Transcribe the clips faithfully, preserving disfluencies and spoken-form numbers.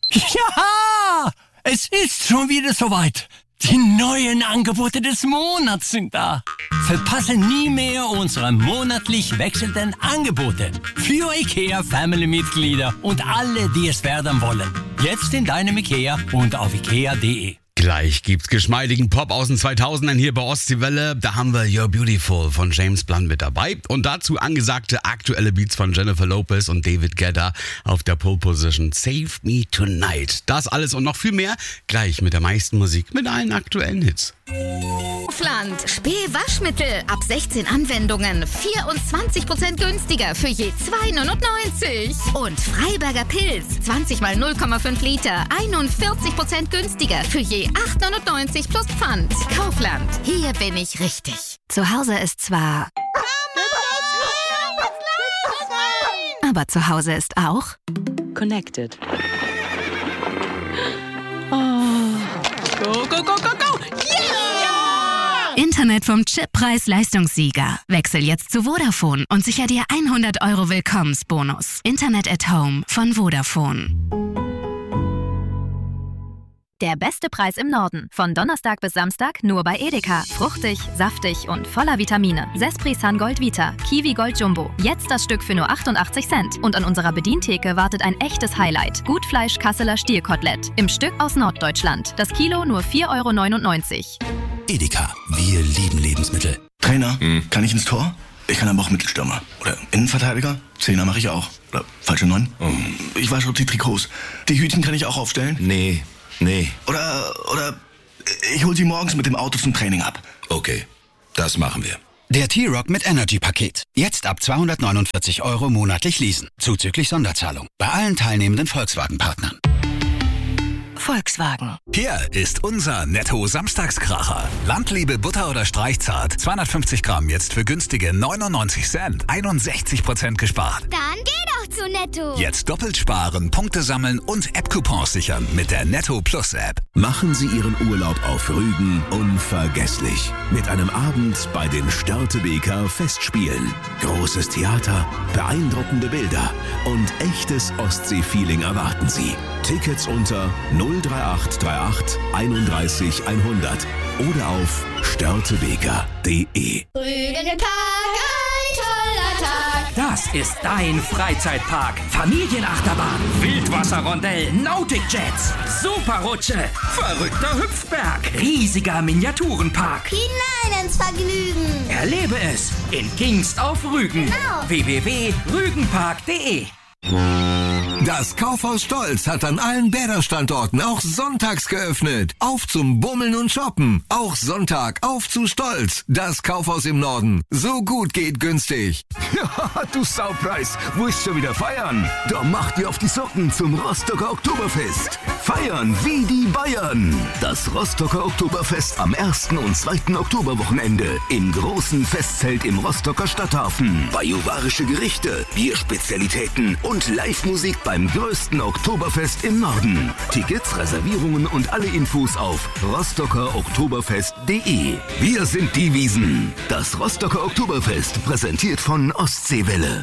Ja, es ist schon wieder soweit. Die neuen Angebote des Monats sind da. Verpasse nie mehr unsere monatlich wechselnden Angebote für IKEA-Family-Mitglieder und alle, die es werden wollen. Jetzt in deinem IKEA und auf ikea punkt de. Gleich gibt's geschmeidigen Pop aus den zweitausendern hier bei Ostseewelle. Da haben wir You're Beautiful von James Blunt mit dabei. Und dazu angesagte aktuelle Beats von Jennifer Lopez und David Guetta auf der Pole Position. Save Me Tonight. Das alles und noch viel mehr gleich mit der meisten Musik, mit allen aktuellen Hits. Kaufland. Spee-Waschmittel. Ab sechzehn Anwendungen. vierundzwanzig Prozent günstiger für je zwei neunundneunzig. Und Freiberger Pilz. zwanzig mal null Komma fünf Liter. einundvierzig Prozent günstiger für je acht neunundneunzig plus Pfand. Kaufland. Hier bin ich richtig. Zu Hause ist zwar... Aber zu Hause ist auch... Connected. Oh. Go, go, go, go, go! Yeah! Internet vom Chip-Preis-Leistungssieger. Wechsel jetzt zu Vodafone und sicher dir hundert Euro Willkommensbonus. Internet at Home von Vodafone. Der beste Preis im Norden. Von Donnerstag bis Samstag nur bei Edeka. Fruchtig, saftig und voller Vitamine. Sespri Sun Gold Vita, Kiwi Gold Jumbo. Jetzt das Stück für nur achtundachtzig Cent. Und an unserer Bedientheke wartet ein echtes Highlight. Gutfleisch Kasseler Stierkotelett. Im Stück aus Norddeutschland. Das Kilo nur vier Euro neunundneunzig. Edeka. Wir lieben Lebensmittel. Trainer, hm. kann ich ins Tor? Ich kann aber auch Mittelstürmer. Oder Innenverteidiger. Zehner mache ich auch. Oder falsche Neun. Oh. Ich wasche die Trikots. Die Hütchen kann ich auch aufstellen? Nee. Nee. Oder, oder ich hol sie morgens mit dem Auto zum Training ab. Okay, das machen wir. Der T-Rock mit Energy-Paket. Jetzt ab zweihundertneunundvierzig Euro monatlich leasen. Zuzüglich Sonderzahlung. Bei allen teilnehmenden Volkswagen-Partnern. Volkswagen. Hier ist unser Netto-Samstagskracher. Landliebe Butter oder Streichzart. zweihundertfünfzig Gramm jetzt für günstige neunundneunzig Cent. einundsechzig Prozent gespart. Dann geh doch zu Netto. Jetzt doppelt sparen, Punkte sammeln und App-Coupons sichern mit der Netto Plus App. Machen Sie Ihren Urlaub auf Rügen unvergesslich. Mit einem Abend bei den Störtebeker Festspielen. Großes Theater, beeindruckende Bilder und echtes Ostsee-Feeling erwarten Sie. Tickets unter null drei acht drei acht einunddreißig hundert oder auf störtebeker punkt de. Rügenpark, ein toller Tag. Das ist dein Freizeitpark. Familienachterbahn, Wildwasserrondell, Nautic Jets, Superrutsche, verrückter Hüpfberg, riesiger Miniaturenpark. Hinein ins Vergnügen. Erlebe es in Kingst auf Rügen. Genau. w w w punkt rügenpark punkt de. Das Kaufhaus Stolz hat an allen Bäderstandorten auch sonntags geöffnet. Auf zum Bummeln und Shoppen. Auch Sonntag auf zu Stolz. Das Kaufhaus im Norden. So gut geht günstig. Ja, du Saupreis. Wo ist schon wieder feiern? Da macht ihr auf die Socken zum Rostocker Oktoberfest. Feiern wie die Bayern. Das Rostocker Oktoberfest am ersten und zweiten Oktoberwochenende. Im großen Festzelt im Rostocker Stadthafen. Bajuwarische Gerichte, Bierspezialitäten und Live-Musik beim größten Oktoberfest im Norden. Tickets, Reservierungen und alle Infos auf rostocker oktoberfest punkt de. Wir sind die Wiesen. Das Rostocker Oktoberfest, präsentiert von Ostseewelle.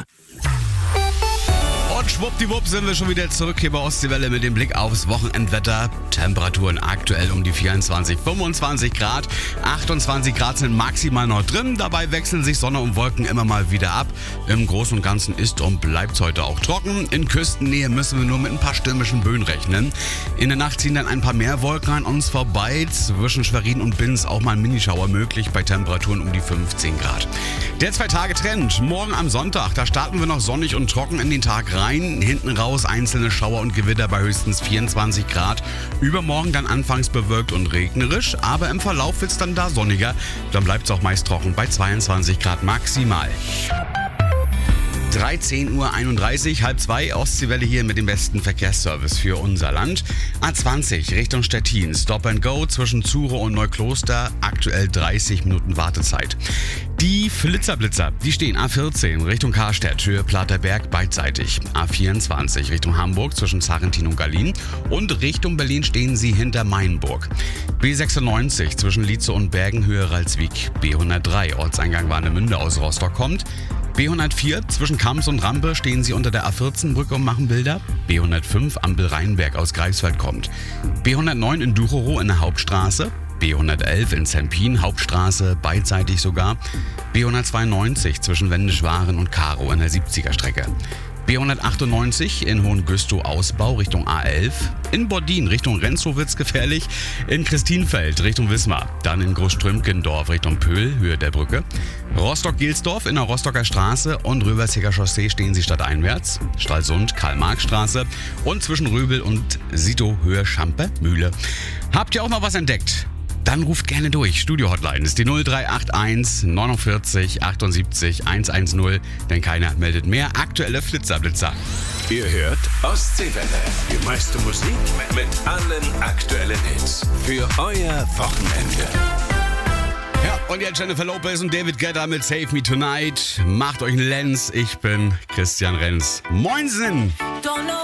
Und schwuppdiwupp sind wir schon wieder zurück hier bei Ostseewelle mit dem Blick aufs Wochenendwetter. Temperaturen aktuell um die vierundzwanzig, fünfundzwanzig Grad. achtundzwanzig Grad sind maximal noch drin. Dabei wechseln sich Sonne und Wolken immer mal wieder ab. Im Großen und Ganzen ist und bleibt es heute auch trocken. In Küstennähe müssen wir nur mit ein paar stürmischen Böen rechnen. In der Nacht ziehen dann ein paar mehr Wolken an uns vorbei. Zwischen Schwerin und Binz auch mal ein Minischauer möglich bei Temperaturen um die fünfzehn Grad. Der Zwei-Tage-Trend. Morgen am Sonntag, da starten wir noch sonnig und trocken in den Tag rein. Hinten raus einzelne Schauer und Gewitter bei höchstens vierundzwanzig Grad. Übermorgen dann anfangs bewölkt und regnerisch, aber im Verlauf wird es dann da sonniger. Dann bleibt es auch meist trocken bei zweiundzwanzig Grad maximal. dreizehn Uhr einunddreißig, halb zwei, Ostseewelle hier mit dem besten Verkehrsservice für unser Land. A zwanzig Richtung Stettin, Stop and Go zwischen Zure und Neukloster, aktuell dreißig Minuten Wartezeit. Die Flitzerblitzer, die stehen A vierzehn Richtung Karstedt, Höhe Platterberg beidseitig. A vierundzwanzig Richtung Hamburg zwischen Sarrentin und Gallien. Und Richtung Berlin stehen sie hinter Mainburg. B sechsundneunzig zwischen Lietze und Bergen, Höhe Ralswiek. B hundertdrei Ortseingang Warnemünde aus Rostock kommt. B hundertvier zwischen Kamps und Rampe stehen sie unter der A vierzehn Brücke und machen Bilder. B hundertfünf Ampel Rheinberg aus Greifswald kommt. B hundertneun in Ducherow in der Hauptstraße. B hundertelf in Zempin, Hauptstraße, beidseitig sogar. B hundertzweiundneunzig zwischen Wendischwaren und Karow in der siebziger Strecke. B hundertachtundneunzig in Hohengüstow Ausbau Richtung A elf. In Bordin Richtung Renzow wird's gefährlich. In Christinfeld Richtung Wismar. Dann in Großströmkendorf Richtung Pöhl, Höhe der Brücke. Rostock-Gilsdorf in der Rostocker Straße und Röverseger Chaussee stehen sie stadteinwärts. Stralsund, Karl-Marx-Straße und zwischen Röbel und Sito Höhe Schampe, Mühle. Habt ihr auch mal was entdeckt? Dann ruft gerne durch. Studio-Hotline ist die null drei acht eins neunundvierzig achtundsiebzig hundertzehn, denn keiner meldet mehr aktuelle Flitzerblitzer. Ihr hört Ostseewelle. Die meiste Musik mit allen aktuellen Hits. Für euer Wochenende. Ja, und jetzt Jennifer Lopez und David Guetta mit Save Me Tonight. Macht euch einen Lenz. Ich bin Christian Renz. Moinsen!